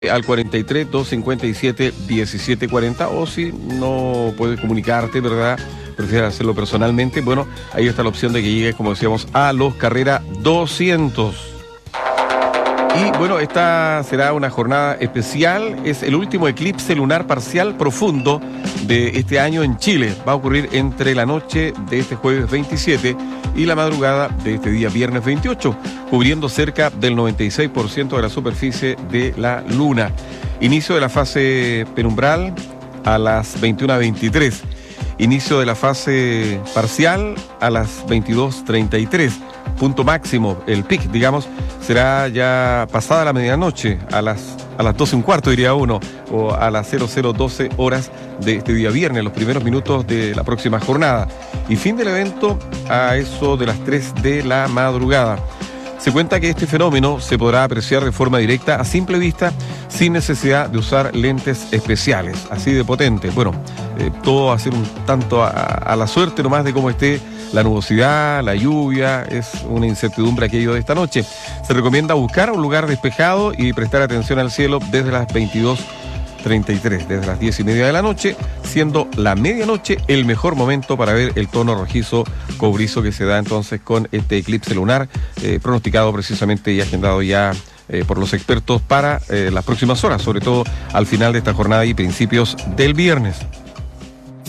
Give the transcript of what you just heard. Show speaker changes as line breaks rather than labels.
Al 43 257 1740, o si no puedes comunicarte, ¿verdad? Prefieres hacerlo personalmente, bueno, ahí está la opción de que llegues, como decíamos, a los Carrera 200. Y bueno, esta será una jornada especial, es el último eclipse lunar parcial profundo de este año en Chile. Va a ocurrir entre la noche de este jueves 27 y la madrugada de este día viernes 28, cubriendo cerca del 96% de la superficie de la luna. Inicio de la fase penumbral a las 21:23. Inicio de la fase parcial a las 22:33. Punto máximo, el pic, digamos, será ya pasada la medianoche, a las 12:15, diría uno, o a las 00:12 horas de este día viernes, los primeros minutos de la próxima jornada. Y fin del evento a eso de las 3 de la madrugada. Se cuenta que este fenómeno se podrá apreciar de forma directa a simple vista, sin necesidad de usar lentes especiales, así de potente. Bueno, todo va a ser un tanto a la suerte nomás de cómo esté la nubosidad, la lluvia, es una incertidumbre aquello de esta noche. Se recomienda buscar un lugar despejado y prestar atención al cielo desde las 22:33, desde las 10:30 de la noche, siendo la medianoche el mejor momento para ver el tono rojizo cobrizo que se da entonces con este eclipse lunar, pronosticado precisamente y agendado ya por los expertos para las próximas horas, sobre todo al final de esta jornada y principios del viernes.